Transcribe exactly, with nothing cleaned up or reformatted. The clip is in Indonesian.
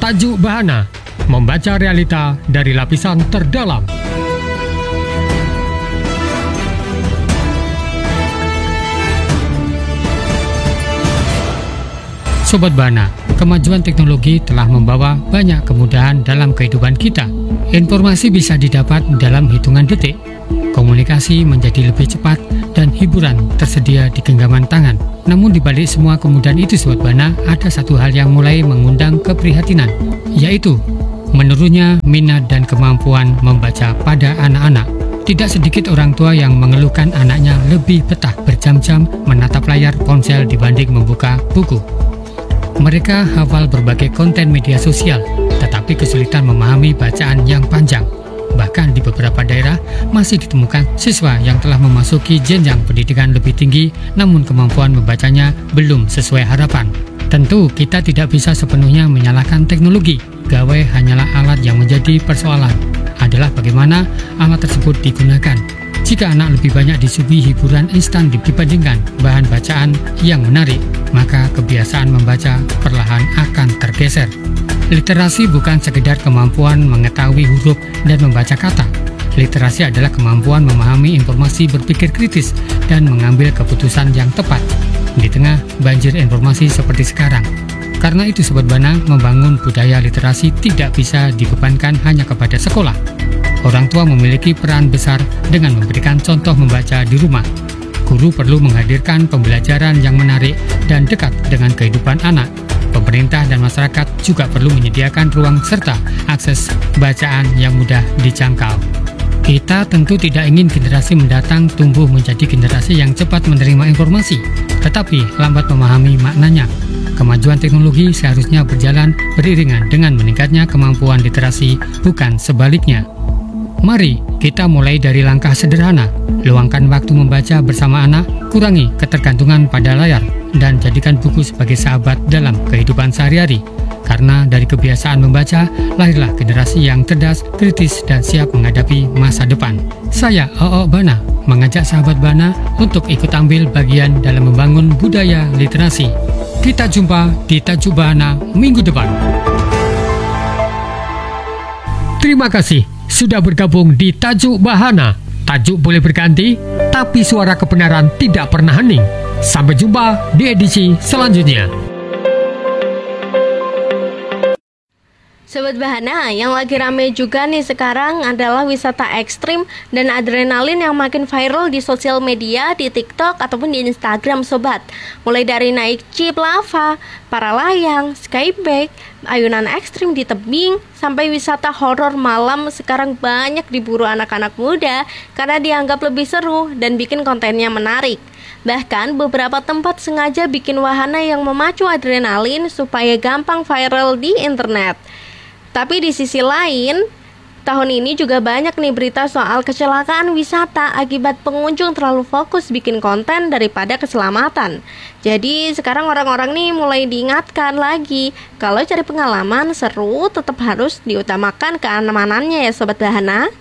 Tajuk Bahana, membaca realita dari lapisan terdalam. Sobat Bahana, kemajuan teknologi telah membawa banyak kemudahan dalam kehidupan kita. Informasi bisa didapat dalam hitungan detik, komunikasi menjadi lebih cepat, dan hiburan tersedia di genggaman tangan. Namun di balik semua kemudahan itu, Sobat Bahana, ada satu hal yang mulai mengundang keprihatinan, yaitu menurunnya minat dan kemampuan membaca pada anak-anak. Tidak sedikit orang tua yang mengeluhkan anaknya lebih betah berjam-jam menatap layar ponsel dibanding membuka buku. Mereka hafal berbagai konten media sosial, tetapi kesulitan memahami bacaan yang panjang. Bahkan di beberapa daerah masih ditemukan siswa yang telah memasuki jenjang pendidikan lebih tinggi, namun kemampuan membacanya belum sesuai harapan. Tentu kita tidak bisa sepenuhnya menyalahkan teknologi. Gawai hanyalah alat yang menjadi persoalan adalah bagaimana alat tersebut digunakan. Jika anak lebih banyak disuguhi hiburan instan dibandingkan bahan bacaan yang menarik, maka kebiasaan membaca perlahan akan tergeser. Literasi bukan sekedar kemampuan mengetahui huruf dan membaca kata. Literasi adalah kemampuan memahami informasi, berpikir kritis, dan mengambil keputusan yang tepat di tengah banjir informasi seperti sekarang. Karena itu, Sobat Bahana, membangun budaya literasi tidak bisa dibebankan hanya kepada sekolah. Orang tua memiliki peran besar dengan memberikan contoh membaca di rumah. Guru perlu menghadirkan pembelajaran yang menarik dan dekat dengan kehidupan anak. Pemerintah dan masyarakat juga perlu menyediakan ruang serta akses bacaan yang mudah dijangkau. Kita tentu tidak ingin generasi mendatang tumbuh menjadi generasi yang cepat menerima informasi, tetapi lambat memahami maknanya. Kemajuan teknologi seharusnya berjalan beriringan dengan meningkatnya kemampuan literasi, bukan sebaliknya. Mari kita mulai dari langkah sederhana, luangkan waktu membaca bersama anak, kurangi ketergantungan pada layar, dan jadikan buku sebagai sahabat dalam kehidupan sehari-hari. Karena dari kebiasaan membaca, lahirlah generasi yang cerdas, kritis, dan siap menghadapi masa depan. Saya, O O Bahana, mengajak sahabat Bahana untuk ikut ambil bagian dalam membangun budaya literasi. Kita jumpa di Tajuk Bahana minggu depan. Terima kasih sudah bergabung di Tajuk Bahana. Tajuk boleh berganti, tapi suara kebenaran tidak pernah hening. Sampai jumpa di edisi selanjutnya. Sobat Bahana, yang lagi rame juga nih sekarang adalah wisata ekstrim dan adrenalin yang makin viral di sosial media, di TikTok ataupun di Instagram, Sobat. Mulai dari naik jeep lava, para layang, skybike, ayunan ekstrim di tebing, sampai wisata horor malam sekarang banyak diburu anak-anak muda karena dianggap lebih seru dan bikin kontennya menarik. Bahkan beberapa tempat sengaja bikin wahana yang memacu adrenalin supaya gampang viral di internet. Tapi di sisi lain, tahun ini juga banyak nih berita soal kecelakaan wisata akibat pengunjung terlalu fokus bikin konten daripada keselamatan. Jadi sekarang orang-orang nih mulai diingatkan lagi, kalau cari pengalaman seru tetap harus diutamakan keamanannya ya Sobat Bahana.